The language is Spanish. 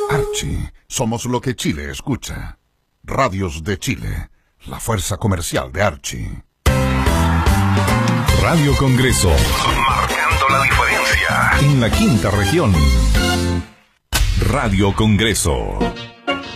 Archie, somos lo que Chile escucha. Radios de Chile, la fuerza comercial de Archie. Radio Congreso. Marcando la diferencia. En la quinta región. Radio Congreso.